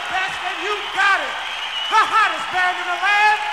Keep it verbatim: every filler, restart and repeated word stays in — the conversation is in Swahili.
best and you got it. The hottest band in the land,